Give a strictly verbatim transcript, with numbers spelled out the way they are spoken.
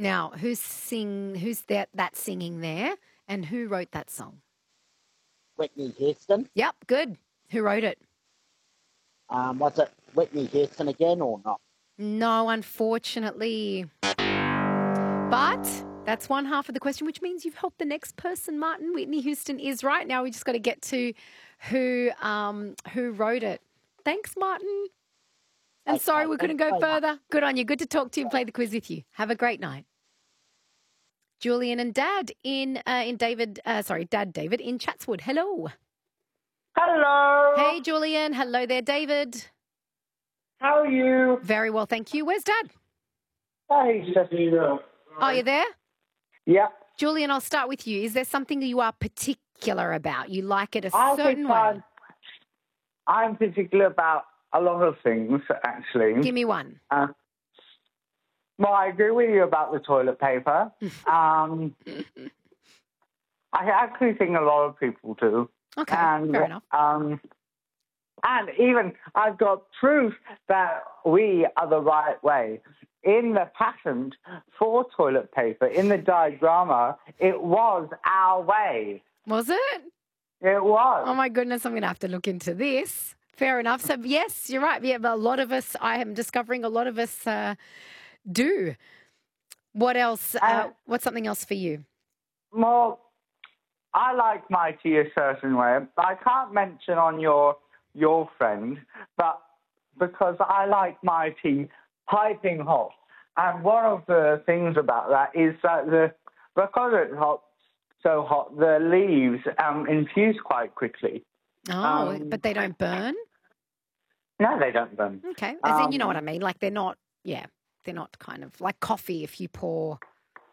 Now, who's sing? Who's that? That singing there, and who wrote that song? Whitney Houston. Yep, good. Who wrote it? Um, was it Whitney Houston again or not? No, unfortunately. But that's one half of the question, which means you've helped the next person, Martin. Whitney Houston is right. Now we just got to get to who um, who wrote it. Thanks, Martin. And Okay, sorry we couldn't go thanks so further. Good on you. Good to talk to you and play the quiz with you. Have a great night. Julian and Dad in uh, in David, uh, sorry, Dad David in Chatswood. Hello. Hello. Hey, Julian. Hello there, David. How are you? Very well, thank you. Where's Dad? Hey, Cecilia. Are you there? Yeah. Julian, I'll start with you. Is there something that you are particular about? You like it a I certain think way? I'm, I'm particular about a lot of things, actually. Give me one. Uh, well, I agree with you about the toilet paper. um, I actually think a lot of people do. Okay, and, fair enough. Um, and even I've got proof that we are the right way. In the patent for toilet paper, in the diagrama, it was our way. Was it? It was. Oh, my goodness, I'm going to have to look into this. Fair enough. So, yes, you're right. Yeah, but a lot of us, I am discovering a lot of us uh, do. What else? Uh, Uh, what's something else for you? Well, I like my tea a certain way. I can't mention on your your friend, but because I like my tea piping hot. And one of the things about that is that the because it's hot, so hot, the leaves um, infuse quite quickly. Oh, Um, but they don't burn? No, they don't burn. Okay. As in, you know Um, what I mean? Like they're not, yeah, they're not kind of like coffee if you pour